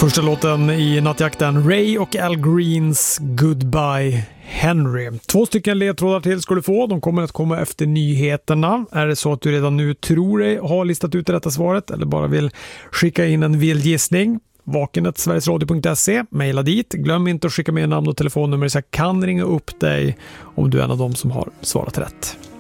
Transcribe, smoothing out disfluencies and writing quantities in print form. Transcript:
Första låten i nattjakten, Ray och Al Greens Goodbye Henry. 2 stycken ledtrådar till ska du få. De kommer att komma efter nyheterna. Är det så att du redan nu tror dig ha listat ut det rätta svaret eller bara vill skicka in en vild gissning? vakenet.sverigesradio.se, mejla dit. Glöm inte att skicka med namn och telefonnummer så jag kan ringa upp dig om du är en av dem som har svarat rätt.